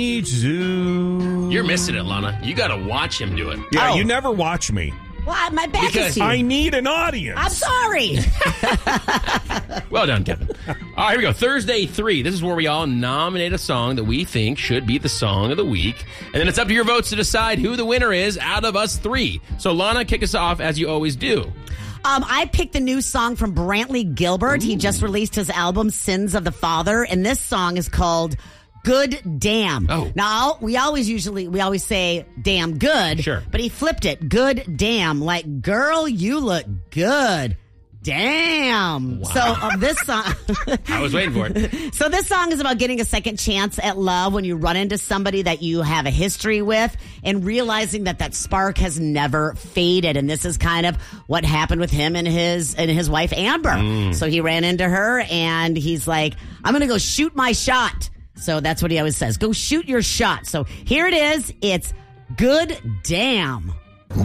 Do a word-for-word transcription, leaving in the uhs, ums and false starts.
You're missing it, Lana. You got to watch him do it. Yeah, Oh. you never watch me. Well, my back Because is to you. I need an audience. I'm sorry. Well done, Kevin. All right, here we go. Thursday three. This is where we all nominate a song that we think should be the song of the week. And then it's up to your votes to decide who the winner is out of us three. So, Lana, kick us off as you always do. Um, I picked the new song from Brantley Gilbert. Ooh. He just released his album, Sins of the Father. And this song is called Good Damn. Oh. Now, we always usually, we always say damn good. Sure. But he flipped it. Good damn. Like, girl, you look good. Damn. Wow. So um, this song. I was waiting for it. So this song is about getting a second chance at love when you run into somebody that you have a history with and realizing that that spark has never faded. And this is kind of what happened with him and his and his wife Amber. Mm. So he ran into her and he's like, I'm going to go shoot my shot. So that's what he always says. Go shoot your shot. So here it is. It's Good Damn.